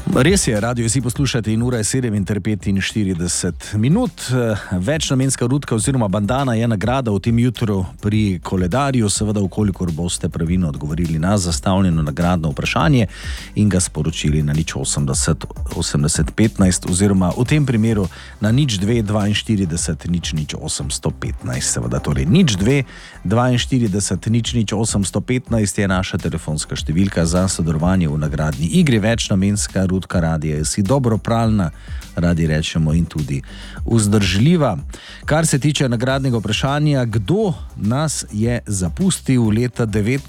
Res je, radio si poslušate in ura je 7:45 minut. Večnamenska rutka oziroma bandana je nagrada v tem jutru pri koledarju, seveda vkolikor boste pravilno odgovorili na zastavljeno nagradno vprašanje in ga sporočili na 080 80 15 oziroma v tem primeru na 02 42 815. Seveda torej 02 42 815 je naša telefonska številka za sodelovanje v nagradni igri. Večnamenska rutka radija si dobro pralna, radi rečemo, in tudi vzdržljiva. Kar se tiče nagradnega vprašanja, kdo nas je zapustil leta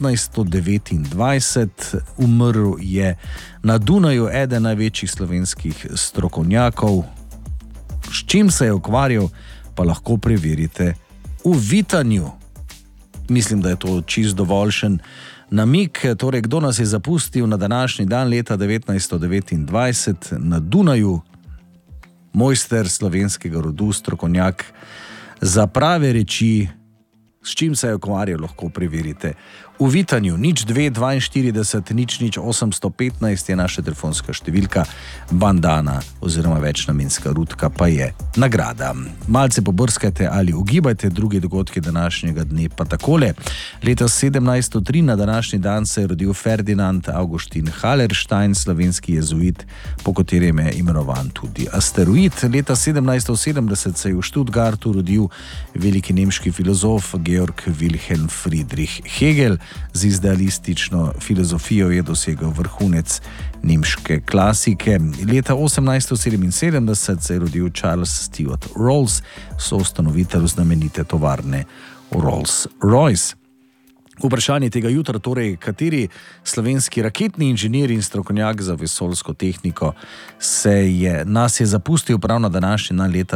1929, umrl je na Dunaju eden največjih slovenskih strokovnjakov. S čim se je ukvarjal, pa lahko preverite v Vitanju. Mislim, da je to čist dovoljšen namig. Torej, kdo nas je zapustil na današnji dan leta 1929 na Dunaju? Mojster slovenskega rodu, strokovnjak za prave reči. S čim se je ukvarjal, lahko preverite v Vitanju. 02 42 815 je naša telefonska številka, bandana oziroma večnamenska rutka pa je nagrada. Malce pobrskajte ali ugibajte druge dogodke današnjega dne, pa takole. Leta 1703 na današnji dan se je rodil Ferdinand Augustin Hallerstein, slovenski jezuit, po katerem je imenovan tudi asteroid. Leta 1770 se je v Stuttgartu rodil veliki nemški filozof Georg Wilhelm Friedrich Hegel. Z idealistično filozofijo je dosegel vrhunec nemške klasike. Leta 1877 se je rodil Charles Stewart Rolls, soustanovitelj znamenite tovarne Rolls-Royce. Vprašanje tega jutra, torej, kateri slovenski raketni inženir in strokovnjak za vesoljsko tehniko nas je zapustil prav na današnji dan leta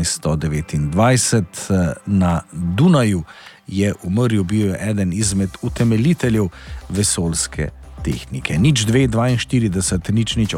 1929 na Dunaju. Je umrl, bil je eden izmed utemeljiteljev vesoljske tehnike. 02 42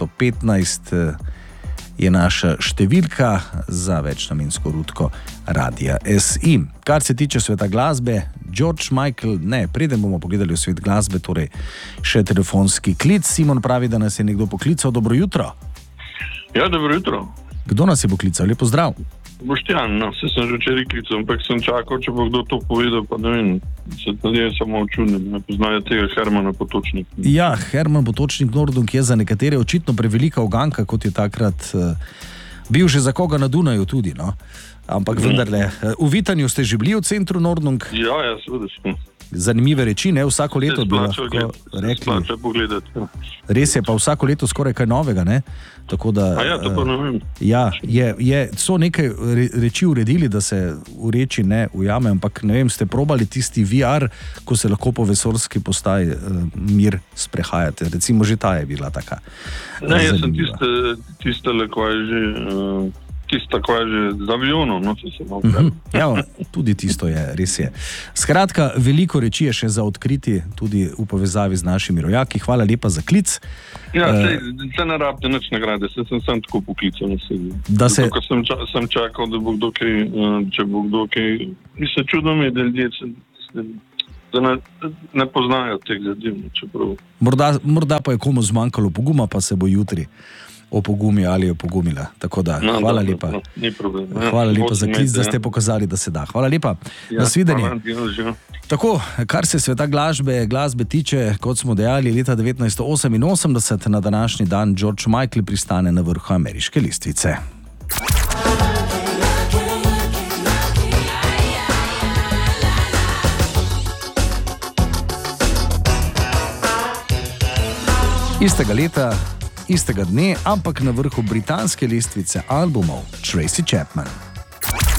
815 je naša številka za večnamensko rutko Radia SI. Kar se tiče sveta glasbe, George Michael, preden bomo pogledali v svet glasbe, torej še telefonski klic. Simon pravi, da nas je nekdo poklical. Dobro jutro. Ja, dobro jutro. Kdo nas je poklical? Lep pozdrav. Boštjan, se sem že včeraj klical, ampak sem čakal, če bo kdo to povedal, pa ne vem, se ljudje samo čudim, ne poznajo tega Hermana Potočnik. Ja, Herman Potočnik Nordung je za nekatere očitno prevelika uganka, kot je takrat bil že za koga na Dunaju tudi, no? Ampak vendarle, v Vitanju ste že bili v centru Nordung? Ja, seveda smo. Zanimive reči, ne? Vsako leto bi lahko rekli. Res je, pa vsako leto skoraj kaj novega, ne? Tako da, to pa ne vem. Ja, so nekaj reči uredili, da se v reči ne ujame, ampak ne vem, ste probali tisti VR, ko se lahko po vesoljski postaji mir sprehajate. Recimo že ta je bila taka. Ne, jaz sem tistele, ko je že... Tisto, ko je že z avionom, če se malo pravi. Ja, tudi tisto je, res je. Skratka, veliko reči je še za odkriti, tudi v povezavi z našimi rojaki. Hvala lepa za klic. Ja, se ne rabite nič nagrade, sem tako poklical na sebi. Ko sem čakal, da bo kdo kaj, če bo kdo kaj... Mislim, čudno mi je, da ljudje ne poznajo teh zadev, čeprav. Morda pa je komu zmanjkalo poguma, pa se bo jutri opogumi ali opogumila. Tako da, hvala lepa. Ni problem. Hvala lepa za klic, da ste pokazali, da se da. Hvala lepa. Nasvidenje. Tako, kar se sveta glasbe tiče, kot smo dejali, leta 1988 na današnji dan George Michael pristane na vrhu ameriške lestvice. Istega leta, istega dne, ampak na vrhu britanske lestvice albumov Tracy Chapman.